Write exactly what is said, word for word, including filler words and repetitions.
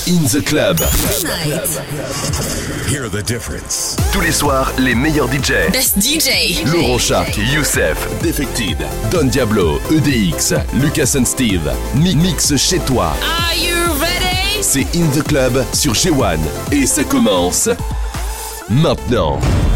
In the Club. Tonight. Hear the difference. Tous les soirs, les meilleurs D J. Best D J. Laurent Shark, Youssef, Defected, Don Diablo, E D X, Lucas and Steve. Mi- Mix chez toi. Are you ready? C'est In the Club sur G un. Et ça commence maintenant.